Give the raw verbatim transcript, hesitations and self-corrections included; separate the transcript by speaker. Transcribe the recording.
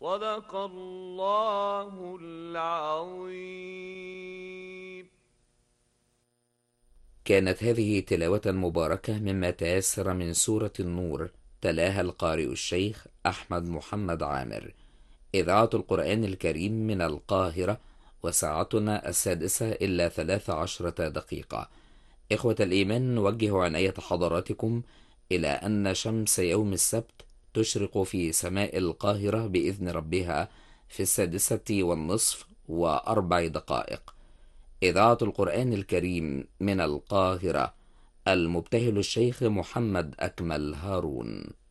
Speaker 1: صدق الله العظيم.
Speaker 2: كانت هذه تلاوة مباركة مما تيسر من سورة النور، تلاها القارئ الشيخ أحمد محمد عامر. إذاعة القرآن الكريم من القاهرة، وساعتنا السادسة إلا ثلاث عشرة دقيقة. إخوة الإيمان، نوجه عناية حضراتكم إلى أن شمس يوم السبت تشرق في سماء القاهرة بإذن ربها في السادسة والنصف وأربع دقائق. إذاعة القرآن الكريم من القاهرة، المبتهل الشيخ محمد أكمل هارون.